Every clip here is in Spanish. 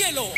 hielo.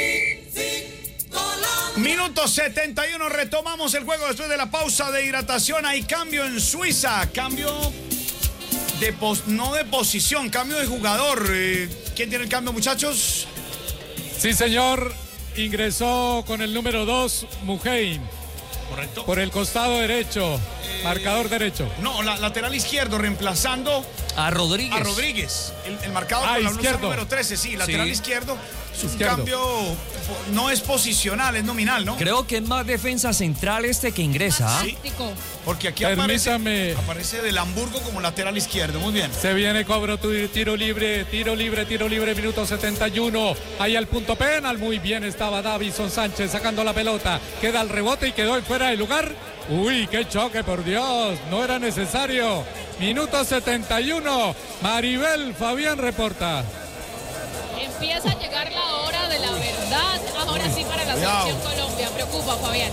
Minuto 71, retomamos el juego después de la pausa de hidratación. Hay cambio en Suiza, cambio de no de posición, cambio de jugador. ¿Quién tiene el cambio, muchachos? Sí, señor, ingresó con el número 2, Muheim. Correcto. Por el costado derecho, marcador derecho. No, lateral izquierdo, reemplazando a Rodríguez. A Rodríguez, el marcado con la blusa número 13, sí, lateral izquierdo. Es un cambio, no es posicional, es nominal, ¿no? Creo que es más defensa central que ingresa. Sí, porque aquí aparece del Hamburgo como lateral izquierdo, muy bien. Se viene cobro, tiro libre, minuto 71. Ahí al punto penal, muy bien estaba Davison Sánchez sacando la pelota. Queda el rebote y quedó fuera de lugar. Uy, qué choque, por Dios, no era necesario. Minuto 71, Maribel Fabián reporta. Empieza a llegar la hora de la verdad, ahora sí para la selección Colombia. Preocupa, Fabián.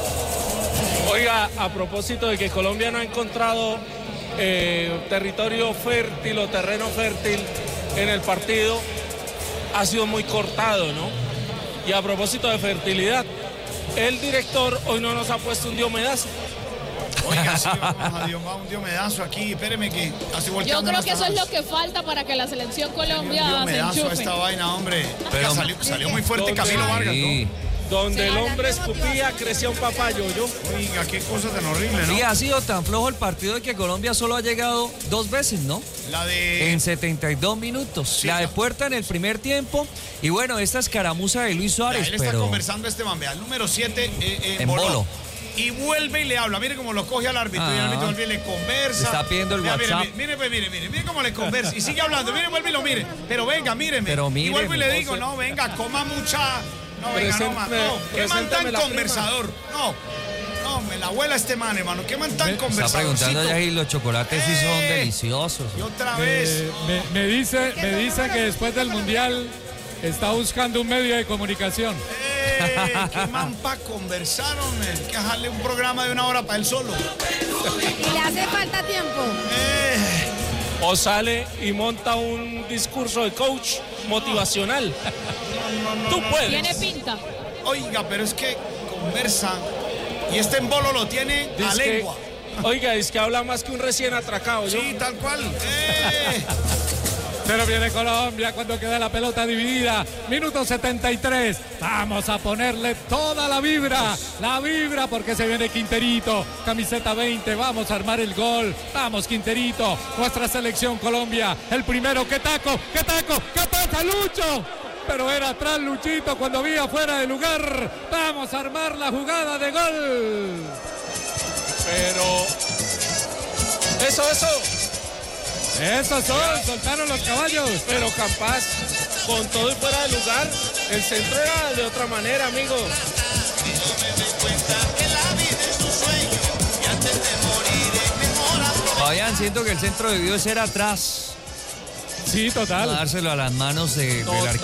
Oiga, a propósito de que Colombia no ha encontrado territorio fértil o terreno fértil en el partido, ha sido muy cortado, ¿no? Y a propósito de fertilidad, el director hoy no nos ha puesto un diomedazo. Oiga, sí, vamos a un diomedazo aquí, espéreme que estoy volteando. Yo creo que eso es lo que falta para que la selección Colombia se enchufe. A esta vaina, hombre. Pero salió muy fuerte Camilo Vargas, ¿no? Donde el hombre escupía, crecía un papayo, yo. Oiga, qué cosa tan horrible, ¿no? Sí, ha sido tan flojo el partido de que Colombia solo ha llegado 2 veces, ¿no? En 72 minutos. Sí, la de Puerta en el primer tiempo. Y bueno, esta escaramuza de Luis Suárez. Él está conversando el número 7 en Bolo. Y vuelve y le habla. Mire cómo lo coge al árbitro. Y el árbitro vuelve y le conversa. Le está pidiendo el WhatsApp. Mire cómo le conversa. Y sigue hablando. Mire, vuelve y lo mire. Pero venga, míreme. Y vuelve y le digo, no, venga, coma mucha. No, venga, no, qué man tan conversador. No, me la abuela este man, hermano. Qué man tan conversador. Está preguntando ya si los chocolates sí son deliciosos. Y otra vez. Me dice que después del Mundial está buscando un medio de comunicación. Qué man pa' conversar, hombre. Hay que dejarle un programa de 1 hora para él solo. Y le hace falta tiempo. O sale y monta un discurso de coach motivacional. Tú puedes. Tiene pinta. Oiga, pero es que conversa. Y este en Bolo lo tiene a lengua. Oiga, es que habla más que un recién atracado. Sí, tal cual. Pero viene Colombia cuando queda la pelota dividida. Minuto 73. Vamos a ponerle toda la vibra porque se viene Quinterito. Camiseta 20. Vamos a armar el gol. Vamos, Quinterito. Nuestra selección Colombia. El primero. ¡Qué taco! ¡Qué pasa, Lucho! Pero era atrás Luchito cuando había fuera de lugar. Vamos a armar la jugada de gol. Pero... Eso soltaron los caballos. Pero capaz, con todo y fuera de lugar, el centro era de otra manera, amigo. Fabián, siento que el centro debió ser atrás. Sí, total. Dárselo a las manos del arquero.